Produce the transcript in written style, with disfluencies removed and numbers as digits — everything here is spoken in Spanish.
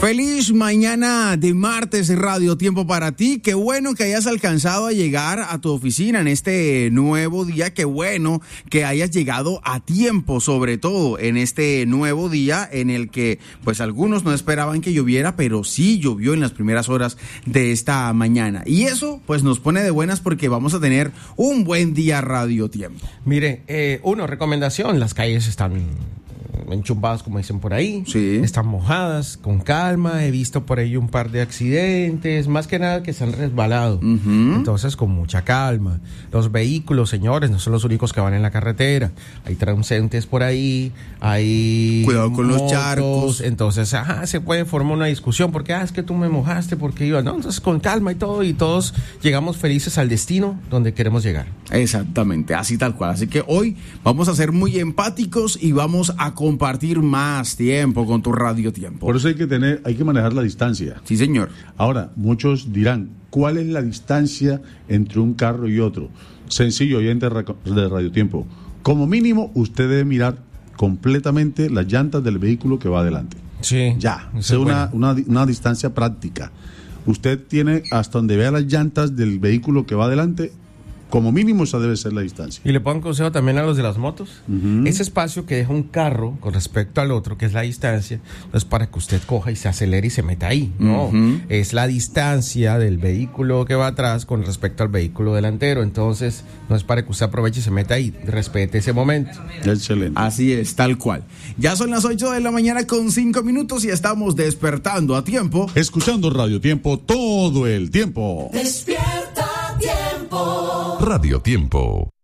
Feliz mañana de martes de Radio Tiempo para ti. Qué bueno que hayas alcanzado a llegar a tu oficina en este nuevo día. Qué bueno que hayas llegado a tiempo, sobre todo en este nuevo día en el que pues algunos no esperaban que lloviera, pero sí llovió en las primeras horas de esta mañana. Y eso pues nos pone de buenas porque vamos a tener un buen día Radio Tiempo. Mire, recomendación, las calles están enchumbadas, como dicen por ahí, sí, están mojadas, con calma. He visto por ahí un par de accidentes, más que nada que se han resbalado. Entonces, con mucha calma. Los vehículos, señores, no son los únicos que van en la carretera. Hay transeúntes por ahí, hay cuidado con motos, los charcos. Entonces, se puede formar una discusión, porque es que tú me mojaste, porque iba, no, entonces con calma y todo, y todos llegamos felices al destino donde queremos llegar. Exactamente, así tal cual. Así que hoy vamos a ser muy empáticos y vamos a compartir más tiempo con tu Radio Tiempo. Por eso hay que manejar la distancia. Sí, señor. Ahora, muchos dirán, ¿cuál es la distancia entre un carro y otro? Sencillo, oyente de Radio Tiempo. Como mínimo, usted debe mirar completamente las llantas del vehículo que va adelante. Sí. Ya, es una distancia práctica. Usted tiene hasta donde vea las llantas del vehículo que va adelante. Como mínimo esa debe ser la distancia. Y le pongo un consejo también a los de las motos. Ese espacio que deja un carro con respecto al otro, que es la distancia, no es para que usted coja y se acelere y se meta ahí. No, es la distancia del vehículo que va atrás con respecto al vehículo delantero. Entonces, no es para que usted aproveche y se meta ahí. Respete ese momento. Excelente. Así es, tal cual. Ya son las 8 de la mañana con 5 minutos y estamos despertando a tiempo. Escuchando Radio Tiempo todo el tiempo. Despierta Tiempo. Radio Tiempo.